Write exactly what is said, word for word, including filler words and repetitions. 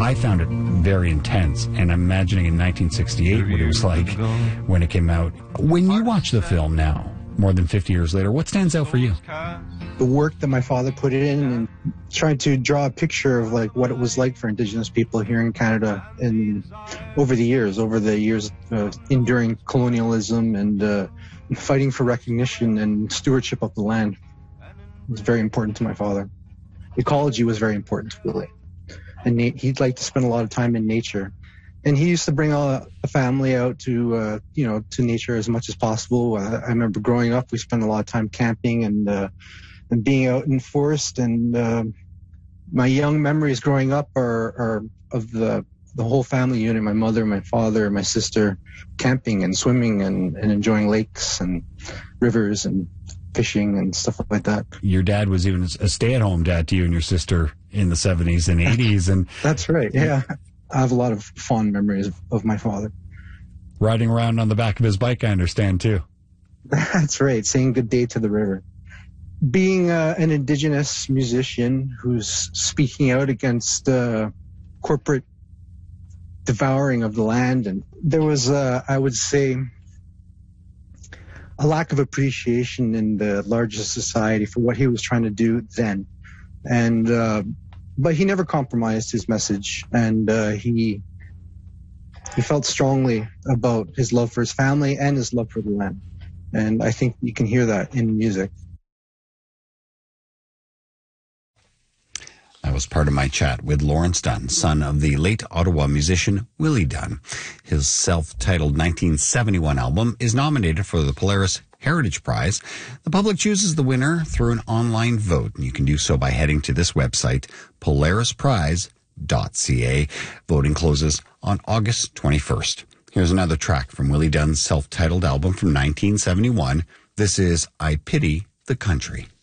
I found it very intense, and I'm imagining in nineteen sixty-eight what it was like when it came out. When you watch the film now, more than fifty years later, what stands out for you? The work that my father put in and trying to draw a picture of like what it was like for Indigenous people here in Canada and over the years, over the years of uh, enduring colonialism and uh, fighting for recognition and stewardship of the land. It was very important to my father. Ecology was very important to Willie. And na- he'd like to spend a lot of time in nature. And he used to bring a, a family out to, uh, you know, to nature as much as possible. Uh, I remember growing up, we spent a lot of time camping and, uh, and being out in forest. And, uh, my young memories growing up are, are of the, the whole family unit, my mother, my father, my sister, camping and swimming and, and enjoying lakes and rivers and fishing and stuff like that. Your dad was even a stay-at-home dad to you and your sister in the seventies and eighties. And that's right. Yeah. I have a lot of fond memories of, of my father. Riding around on the back of his bike, I understand, too. That's right. Saying good day to the river. Being uh, an Indigenous musician who's speaking out against uh, corporate devouring of the land. And there was, uh, I would say, a lack of appreciation in the larger society for what he was trying to do then. And, uh, but he never compromised his message, and uh, he he felt strongly about his love for his family and his love for the land. And I think you can hear that in music. That was part of my chat with Lawrence Dunn, son of the late Ottawa musician Willie Dunn. His self-titled nineteen seventy-one album is nominated for the Polaris Heritage Prize. The public chooses the winner through an online vote, and you can do so by heading to this website, polaris prize dot c a. Voting closes on August twenty-first. Here's another track from Willie Dunn's self-titled album from nineteen seventy-one. This is I Pity the Country.